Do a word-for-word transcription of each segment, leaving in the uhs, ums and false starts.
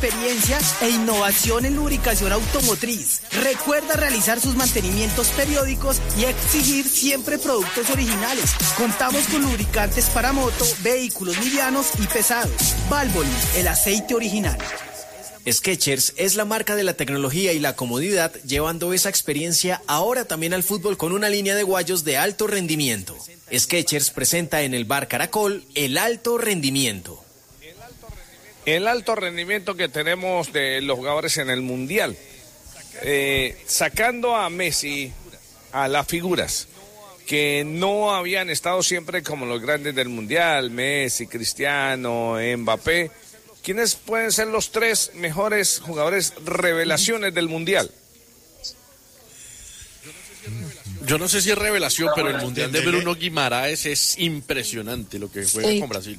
experiencia e innovación en lubricación automotriz. Recuerda realizar sus mantenimientos periódicos y exigir siempre productos originales. Contamos con lubricantes para moto, vehículos livianos y pesados. Valvoline, el aceite original. Skechers es la marca de la tecnología y la comodidad, llevando esa experiencia ahora también al fútbol con una línea de guayos de alto rendimiento. Skechers presenta en el Bar Caracol el alto rendimiento. El alto rendimiento que tenemos de los jugadores en el Mundial. Eh, sacando a Messi, a las figuras que no habían estado siempre como los grandes del Mundial, Messi, Cristiano, Mbappé. ¿Quiénes pueden ser los tres mejores jugadores revelaciones del Mundial? Yo no sé si es revelación, pero el Mundial de Bruno Guimaraes es impresionante lo que juega sí. con Brasil.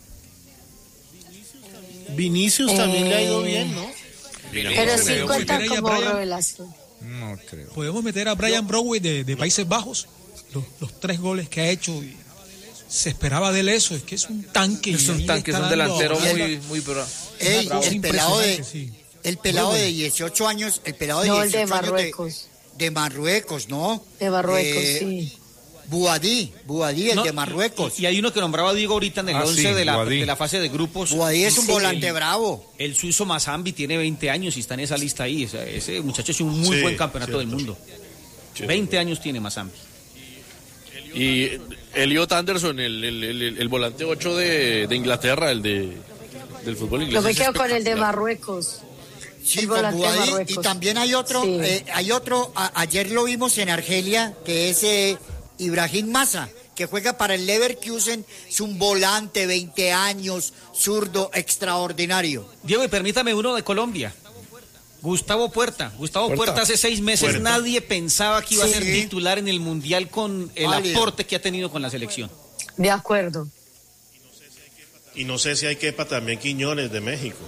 Vinicius eh... también le ha ido bien, ¿no? Pero sí cuenta como revelación. No creo. Podemos meter a Brian Browey de, de Países Bajos, los, los tres goles que ha hecho. Y se esperaba de él eso, es que es un tanque. Es un tanque, es un delantero muy, muy bravo. Ey, el pelado de, sí. el pelado de dieciocho años, el pelado de no, dieciocho el de Marruecos. años de, de Marruecos, ¿no? De Marruecos, eh, sí. Buadí, Buadí, el no, de Marruecos. Y, y hay uno que nombraba Diego ahorita en el ah, once sí, de, la, de la fase de grupos. Buadí es un sí, volante el, bravo. El suizo Mazambi tiene veinte años y está en esa lista ahí. O sea, ese muchacho es un muy sí, buen campeonato cierto. del mundo. Cierto. veinte años tiene Mazambi. Y Elliot Anderson, el, el, el, el volante ocho de, de Inglaterra, el de del fútbol inglés. Yo me quedo con el de Marruecos. Sí, con Buadí, y también hay otro, sí. eh, hay otro, a, ayer lo vimos en Argelia, que es eh, Ibrahim Massa, que juega para el Leverkusen, es un volante, veinte años, zurdo, extraordinario. Diego, y permítame uno de Colombia. Gustavo Puerta. Gustavo Puerta, Puerta hace seis meses Puerta. nadie pensaba que iba sí. a ser titular en el Mundial con el vale. aporte que ha tenido con la selección. De acuerdo. Y no sé si hay quepa también Quiñones de México.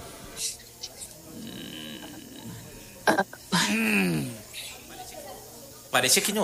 Mm. Parece que no.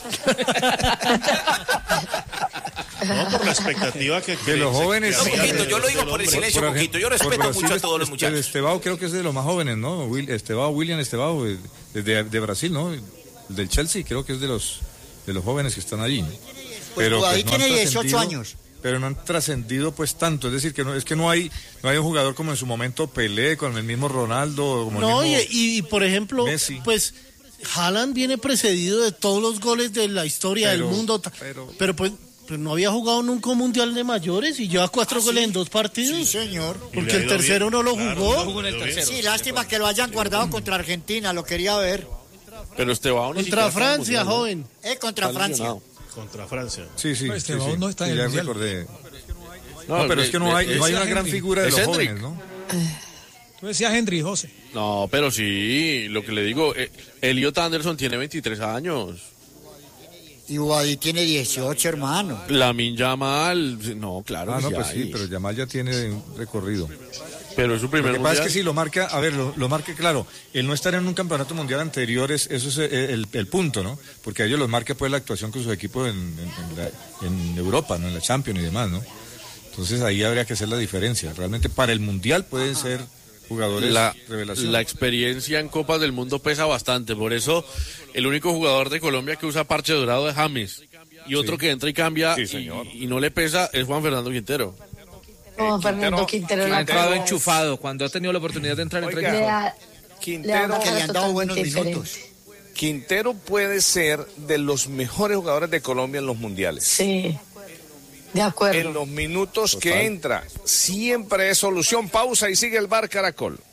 No, por la expectativa que... De los jóvenes... Un poquito, yo lo digo por el silencio, un poquito. Yo respeto mucho a todos los muchachos. Estebao creo que es de los más jóvenes, ¿no? Will, Estebao, William Estebao, de, de, de Brasil, ¿no? El del Chelsea, creo que es de los de los jóvenes que están allí, ¿no? Pues pero ahí pues, no tiene dieciocho años. Pero no han trascendido pues tanto, es decir, que no es que no hay no hay un jugador como en su momento Pelé, con el mismo Ronaldo, como no, el mismo y, y por ejemplo, Messi. Pues Haaland viene precedido de todos los goles de la historia pero, del mundo, pero, pero pues pero no había jugado nunca un mundial de mayores y lleva cuatro ¿Ah, goles sí? en dos partidos. Sí, señor. Porque el tercero bien. no lo jugó. Claro, no jugó en el tercero. Sí, lástima que lo hayan guardado contra Argentina, lo quería ver. Pero Estebao contra Francia, joven. Eh, contra Francia. Contra Francia. Sí, sí. No, Estebao sí, sí. no está sí, en el ya recordé. No, no, pero es que no hay, no hay una gran figura de los Hendrik. jóvenes, ¿no? Tú decías Henry, José. No, pero sí, lo que le digo, eh, Elliot Anderson tiene veintitrés años. Y Buadí tiene dieciocho, hermano. Lamin Yamal, no, claro. Ah, no, sí pues hay. sí, pero Yamal ya tiene un recorrido. Pero es su primer mundial. Lo que pasa es que sí, lo marca, a ver, lo, lo marca claro, el no estar en un campeonato mundial anterior, es, eso es el, el, el punto, ¿no? Porque a ellos los marca pues la actuación con sus equipos en, en, en, la, en Europa, ¿no? En la Champions y demás, ¿no? Entonces ahí habría que hacer la diferencia. Realmente para el mundial pueden ser jugadores la, revelación. La experiencia en Copas del Mundo pesa bastante, por eso el único jugador de Colombia que usa parche dorado es James. Y otro sí. que entra y cambia sí, y, y no le pesa es Juan Fernando Quintero. Juan Fernando Quintero ha entrado enchufado cuando ha tenido la oportunidad de entrar entre Oiga, Quintero que le han dado buenos minutos. Quintero puede ser de los mejores jugadores de Colombia en los mundiales. Sí, de acuerdo. En los minutos Total. que entra, siempre es solución. Pausa y sigue el Bar Caracol.